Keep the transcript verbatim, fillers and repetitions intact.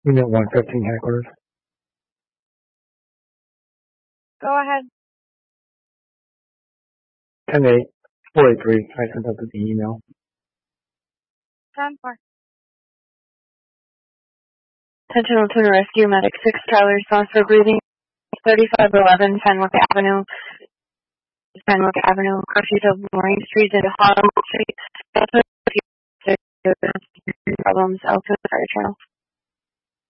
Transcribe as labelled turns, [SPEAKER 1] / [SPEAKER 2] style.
[SPEAKER 1] Unit one fifteen headquarters.
[SPEAKER 2] Go ahead.
[SPEAKER 1] ten eight four eight three. I sent out the email.
[SPEAKER 2] ten four.
[SPEAKER 3] Sentinel Tuna Rescue Medic six Tyler response for breathing thirty-five eleven Fenwick Avenue. Fenwick Avenue, crossing of Maureen Street into Holland Street. Problems, Alpha Fire Channel.